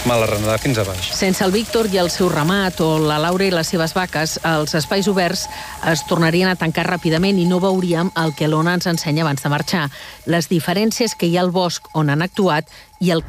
me l'arrenarà fins a baix. Sense el Víctor i el seu ramat o la Laura i les seves vaques, els espais oberts es tornarien a tancar ràpidament i no veuríem el que l'Ona ens ensenya abans de marxar. Les diferències que hi ha al bosc on han actuat i el